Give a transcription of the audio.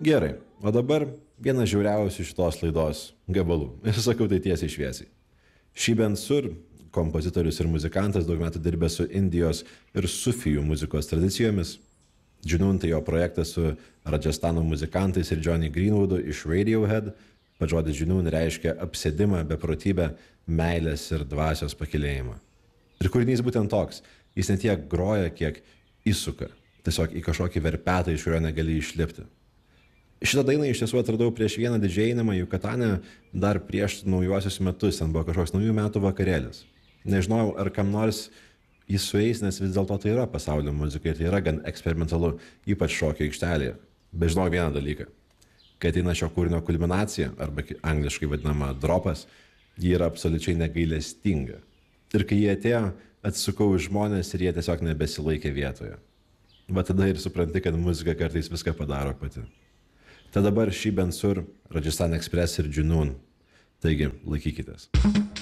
Gerai, o dabar vienas žiauriausių šitos laidos gabalų. Ir sakau tai tiesiai šviesiai. Šiben Sur, kompozitorius ir muzikantas, daug metų dirbęs su Indijos ir sufijų muzikos tradicijomis. Junoon tai jo projektas su Rajasthano muzikantais ir Johnny Greenwoodu iš Radiohead. Pats žodis Junoon reiškia apsėdimą, beprotybę, meilės ir dvasios pakilėjimą. Ir kūrinys būtent toks. Jis ne tiek groja, kiek įsuka. Tiesiog į kažkokį verpetą, iš kurio negali išlipti. Šitą dainą iš tiesų atradau prieš vieną didžėjinimą Jukatane dar prieš naujuosius metus. Ten buvo kažkoks naujų metų vakarėlis. Nežinojau, ar kam nors jis sueis, nes vis dėlto tai yra pasaulio muzika ir tai yra gan eksperimentalu, ypač šokio aikštelėje. Bet žinau vieną dalyką. Kai ateina šio kūrinio kulminacija, arba angliškai vadinama dropas, ji yra absoliučiai negailestinga. Ir kai jie atėjo, atsisukau į žmonės ir jie tiesiog nebesilaikė vietoje. Va tada ir supranti, kad muzika kartais viską padaro pati. Tad dabar Šiben Sur, Rajasthan Express ir Junoon. Taigi, laikykitės.